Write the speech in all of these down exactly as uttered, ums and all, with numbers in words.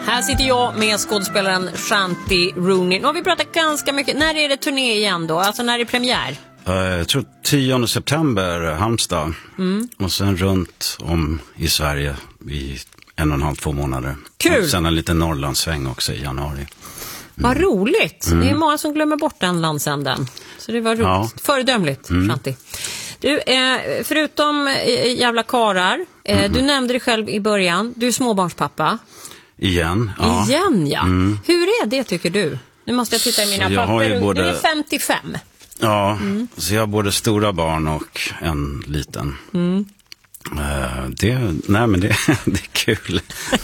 Här sitter jag med skådespelaren Shanti Rooney. Nu har vi pratat ganska mycket. När är det turné igen då? Alltså när är det premiär? Uh, jag tror tionde september, Halmstad. Mm. Och sen runt om i Sverige i en och en halv, två månader. Kul! Och sen en liten Norrlandssväng också i januari. Mm. Vad roligt! Mm. Det är många som glömmer bort den landsänden. Så det var roligt. Ja. Föredömligt, mm. Shanti. Du, eh, förutom eh, jävla karar, eh, mm. du nämnde dig själv i början. Du är småbarnspappa. Igen, ja. Igen, ja. Mm. Hur är det, tycker du? Nu måste jag titta i mina jag papper. Både... Du är femtiofem. Ja, mm. så jag har både stora barn och en liten. Mm. Uh, det, nej, men det, det är kul.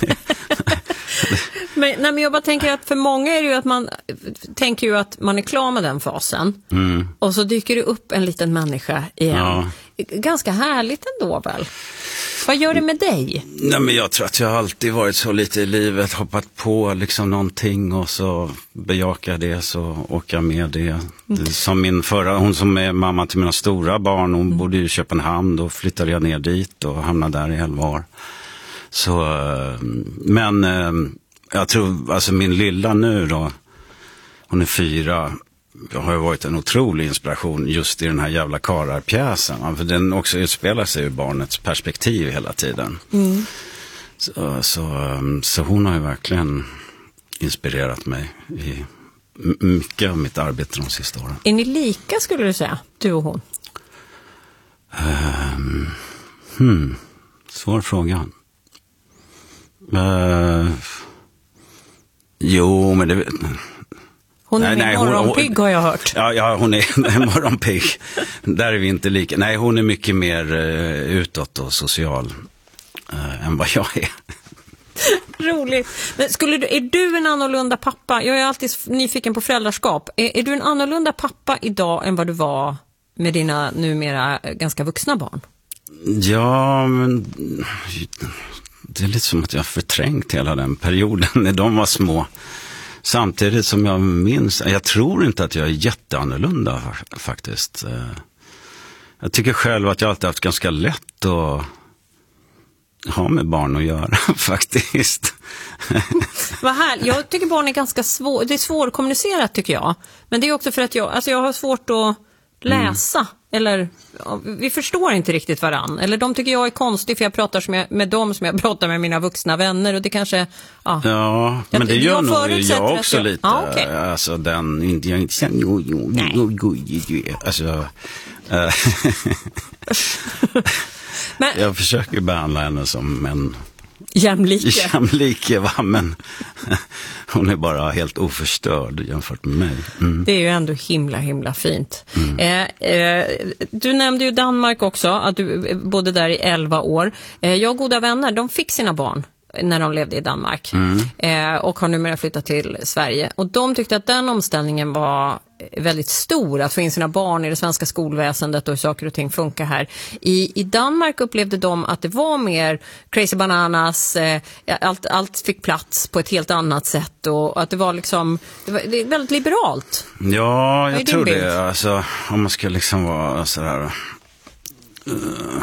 men, nej, men jag bara tänker att för många är det ju att man tänker ju att man är klar med den fasen. Mm. Och så dyker det upp en liten människa igen. Ja. Ganska härligt ändå väl? Vad gör det med dig? Nej, men jag tror att jag alltid varit så lite i livet, hoppat på liksom någonting och så bejakar det, så åker med det. Mm. Som min förra, hon som är mamma till mina stora barn, hon mm. bodde i Köpenhamn, då flyttade jag ner dit och hamnade där i elva år. Så, men jag tror, alltså min lilla nu då, hon är fyra, jag har ju varit en otrolig inspiration just i den här jävla kararpjäsen. För den också utspelar sig ur barnets perspektiv hela tiden. Mm. Så, så, så hon har ju verkligen inspirerat mig i mycket av mitt arbete de sista åren. Är ni lika, skulle du säga, du och hon? Um, hmm, svår fråga. Uh, jo, men det... Hon är nej, morgonpigg har jag hört. Ja, ja, hon är en morgonpigg. Där är vi inte lika. Nej, hon är mycket mer uh, utåt och social uh, än vad jag är. Roligt. Men skulle du, är du en annorlunda pappa? Jag är alltid nyfiken på föräldraskap. Är, är du en annorlunda pappa idag än vad du var med dina numera ganska vuxna barn? Ja, men det är lite som att jag har förträngt hela den perioden när de var små. Samtidigt som jag minns, jag tror inte att jag är jätteannorlunda faktiskt. Jag tycker själv att jag alltid haft ganska lätt att ha med barn att göra faktiskt. Vad här, jag tycker barn är ganska svår, det är svårkommunicerat tycker jag. Men det är också för att jag, alltså jag har svårt att läsa. Mm. Eller vi förstår inte riktigt varann. Eller de tycker jag är konstig för jag pratar som jag, med dem som jag pratar med mina vuxna vänner. Och det kanske... Ja, ja men det gör nog jag också jag, lite. Ja, okay. Alltså den... Inte, jag inte känner... Jo, jo, jo, jo, jo, alltså... Äh, men, jag försöker behandla henne som en... Jämlike. Jämlike, va? Men hon är bara helt oförstörd jämfört med mig. Mm. Det är ju ändå himla, himla fint. Mm. Eh, eh, du nämnde ju Danmark också, att du bodde där i elva år. Eh, jag och goda vänner, de fick sina barn när de levde i Danmark. Mm. Eh, och har numera flyttat till Sverige. Och de tyckte att den omställningen var väldigt stor, att få in sina barn i det svenska skolväsendet och hur saker och ting funkar här. I, i Danmark upplevde de att det var mer crazy bananas, eh, allt, allt fick plats på ett helt annat sätt och att det var liksom, det var, det är väldigt liberalt. Ja, jag tror bild? det. Alltså, om man ska liksom vara sådär... Uh,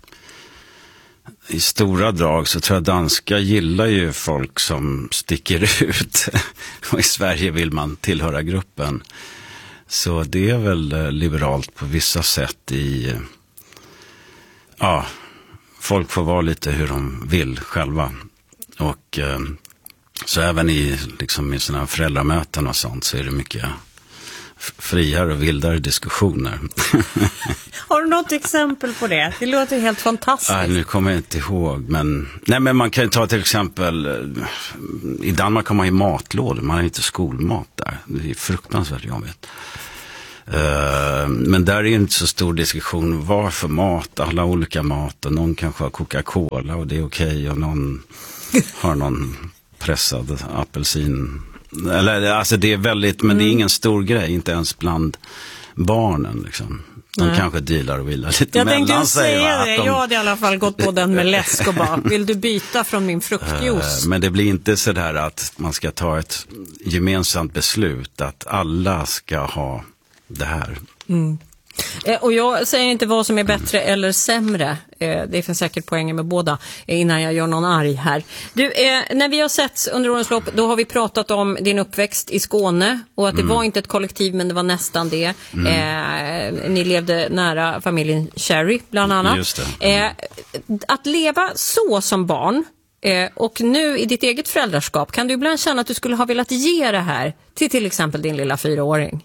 i stora drag så tror jag danska gillar ju folk som sticker ut. Och i Sverige vill man tillhöra gruppen. Så det är väl liberalt på vissa sätt i... Ja, folk får vara lite hur de vill själva. Och eh, så även i, liksom, i sådana här föräldramöten och sånt så är det mycket friare och vildare diskussioner. Har du något exempel på det? Det låter helt fantastiskt. Nej, nu kommer jag inte ihåg. Men, nej, men man kan ju ta till exempel... I Danmark har man ju matlådor. Man har inte skolmat där. Det är fruktansvärt jobbigt. Uh, men där är inte så stor diskussion. Vad för mat? Alla olika mat. Och någon kanske har Coca-Cola och det är okej. Okay, och någon har någon pressad apelsin. Eller, alltså det är väldigt... Men mm. det är ingen stor grej. Inte ens bland barnen liksom. De Nej. kanske dealar och vilar lite jag mellan sig. Jag tänkte säga det. De... Jag hade i alla fall gått på den med läsk och bara, vill du byta från min fruktjuice? Men det blir inte så där att man ska ta ett gemensamt beslut att alla ska ha det här. Mm. Eh, och jag säger inte vad som är bättre eller sämre. Eh, det finns säkert poänger med båda eh, innan jag gör någon arg här. Du, eh, när vi har sett under årens lopp, då har vi pratat om din uppväxt i Skåne och att det mm. var inte ett kollektiv men det var nästan det. Mm. Eh, ni levde nära familjen Cherry bland annat. Just det. Mm. Eh, att leva så som barn eh, och nu i ditt eget föräldraskap, kan du ibland känna att du skulle ha velat ge det här till till exempel din lilla fyraåring?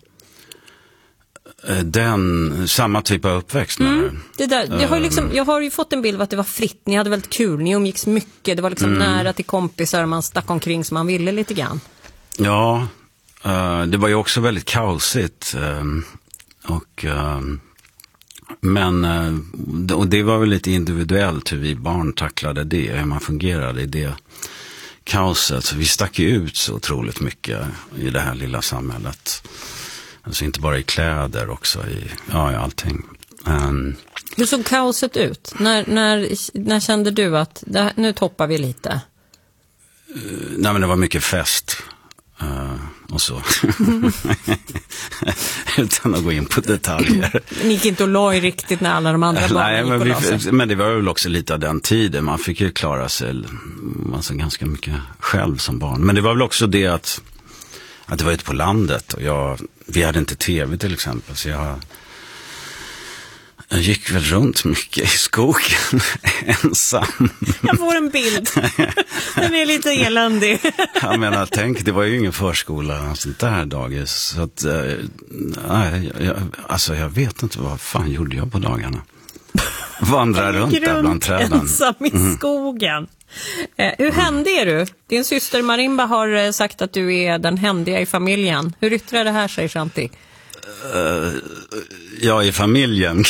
Den, samma typ av uppväxt. Mm, det där, jag, har ju liksom, jag har ju fått en bild av att det var fritt, ni hade väldigt kul, ni umgicks mycket, det var liksom mm. nära till kompisar, man stack omkring som man ville lite grann. Ja, uh, det var ju också väldigt kaosigt. Uh, och, uh, men uh, och det var väl lite individuellt hur vi barn tacklade det, hur man fungerade i det kaoset. Så vi stack ju ut så otroligt mycket i det här lilla samhället. Alltså inte bara i kläder, också i, ja, i allting. Um, Hur såg kaoset ut? När, när, när kände du att det, nu toppar vi lite? Uh, nej men det var mycket fest. Uh, och så. Utan att gå in på detaljer. Ni gick inte och la i riktigt när alla de andra barnen Nej, gick men, vi, men det var väl också lite av den tiden. Man fick ju klara sig alltså, ganska mycket själv som barn. Men det var väl också det att att det var ute på landet och jag, vi hade inte tv till exempel, så jag, jag gick väl runt mycket i skogen ensam. Jag får en bild. Den är lite eländig. Jag menar, tänk, det var ju ingen förskola och sånt där dagis. Så att, nej, jag, alltså jag vet inte vad fan gjorde jag på dagarna. Vandra runt där bland träden. Ensam i skogen. Eh, hur händig är du? Din syster Marimba har eh, sagt att du är den händiga i familjen. Hur yttrar det här sig, Shanti? Uh, ja, i familjen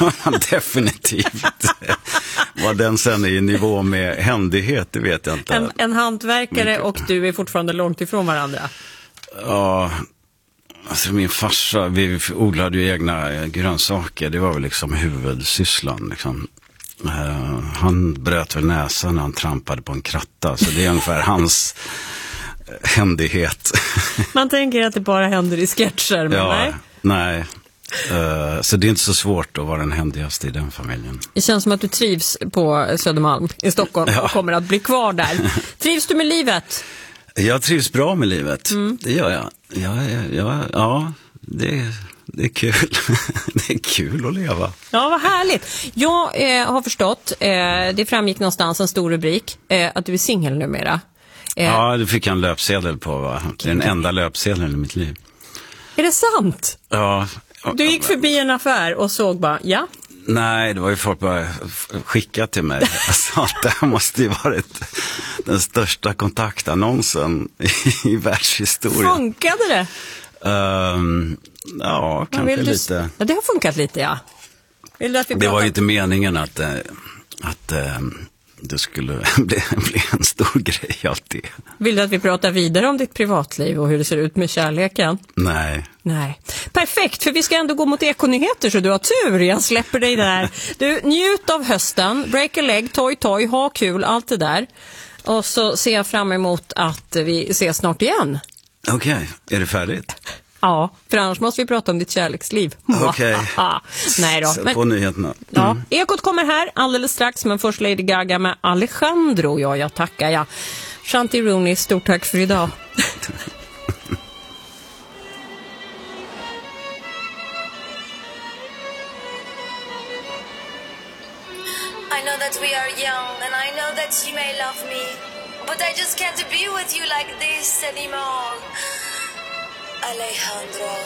definitivt. Vad den sen är i nivå med händighet, det vet jag inte. En, en hantverkare mycket. Och du är fortfarande långt ifrån varandra. Ja, alltså min farsa, vi odlade ju egna grönsaker. Det var väl liksom huvudsysslan liksom. Uh, han bröt väl näsan när han trampade på en kratta. Så det är ungefär hans händighet. Man tänker att det bara händer i sketcher, men ja, nej. Nej. Uh, så det är inte så svårt att vara den händigaste i den familjen. Det känns som att du trivs på Södermalm i Stockholm ja. Och kommer att bli kvar där. Trivs du med livet? Jag trivs bra med livet, mm. det gör jag. Ja, ja, ja, ja det, det är kul. Det är kul att leva. Ja, vad härligt. Jag eh, har förstått, eh, det framgick någonstans en stor rubrik, eh, att du är singel numera. Eh. Ja, det fick jag en löpsedel på, va? Det är den enda löpsedeln i mitt liv. Är det sant? Ja. Du gick förbi en affär och såg bara, ja. Nej, det var ju folk bara skickat till mig. Alltså, det här måste ju varit den största kontaktannonsen i, i världshistorien. Funkade det? Um, ja, kanske du... lite. Ja, det har funkat lite, ja. Vill du att vi det var ju inte meningen att, att det skulle bli, bli en stor grej av det. Vill du att vi pratar vidare om ditt privatliv och hur det ser ut med kärleken? Nej. Nej. Perfekt, för vi ska ändå gå mot ekonyheter så du har tur. Jag släpper dig där. Du, njut av hösten, break a leg, toy toy, ha kul, allt det där. Och så ser jag fram emot att vi ses snart igen. Okej, okay. Är det färdigt? Ja, för annars måste vi prata om ditt kärleksliv. Okej. Okay. Nej då. Men, på nyheterna. Mm. Ja, Ekot kommer här alldeles strax, men först Lady Gaga med Alejandro. Ja, jag tackar jag. Shanti Rooney, stort tack för idag. I know that we are young and I know that you may love me, but I just can't be with you like this anymore. Alejandro.